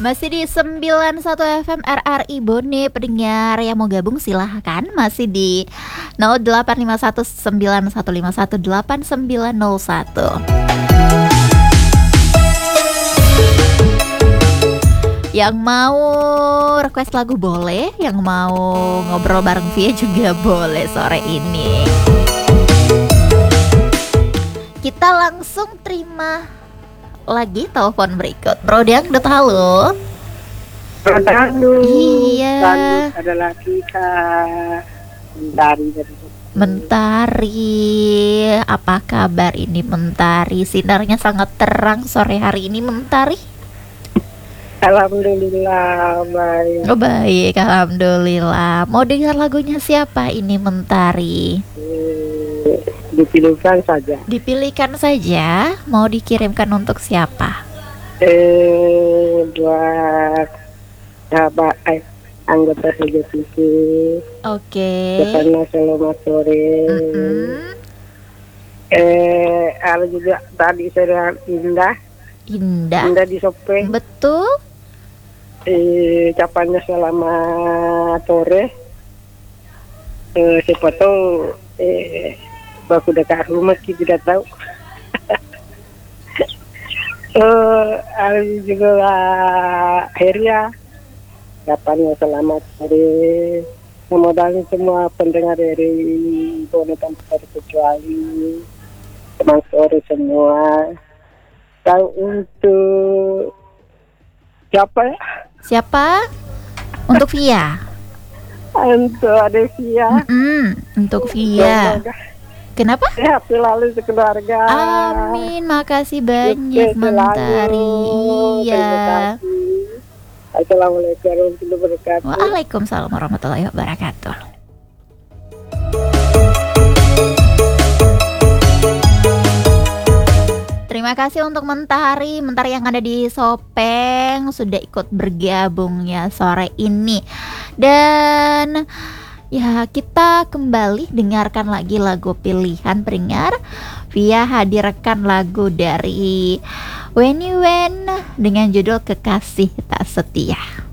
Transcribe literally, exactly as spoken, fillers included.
Masih di sembilan puluh satu F M R R I Bone. Pendengar yang mau gabung silahkan. Masih di nol delapan lima satu sembilan satu lima satu delapan sembilan nol satu. Yang mau request lagu boleh, yang mau ngobrol bareng Via juga boleh sore ini. Kita langsung terima lagi telepon berikut. Bro Dangdut, halo. Bro Dangdut. Iya. Dangdut adalah kita Mentari dari Mentari. Apa kabar ini Mentari? Sinarnya sangat terang sore hari ini Mentari. Alhamdulillah baik. Oh baik, alhamdulillah. Mau dengar lagunya siapa ini Mentari? Eh, dipilihkan saja. Dipilihkan saja. Mau dikirimkan untuk siapa? Eh, buat sahabat eh, anggota C J T V. Oke. Depannya selamat sore. Mm-mm. Eh, ada juga tadi saya Indah. Indah. Indah di Sopeng. Betul. Eh, ucapannya selamat sore. Eh, siapa tahu eh, baku dekat rumah kita tidak tahu. eh, ada juga Heria. Ucapannya selamat sore. Semoga semua pendengar dari Bone tanpa terkecuali. Selamat sore semua. Tahu untuk siapa ya? Siapa? Untuk Via. Untuk Adevia. Mm-mm, untuk Via. Kenapa? Sehat selalu sekeluarga. Amin, makasih banyak Sukses Mentari. selalu. Iya. Terima kasih. Assalamualaikum warahmatullahi wabarakatuh. Waalaikumsalam warahmatullahi wabarakatuh. Terima kasih untuk Mentari, Mentari yang ada di Sopeng sudah ikut bergabungnya sore ini. Dan ya kita kembali dengarkan lagi lagu pilihan pendengar. Via hadirkan lagu dari Weni Wen dengan judul Kekasih Tak Setia.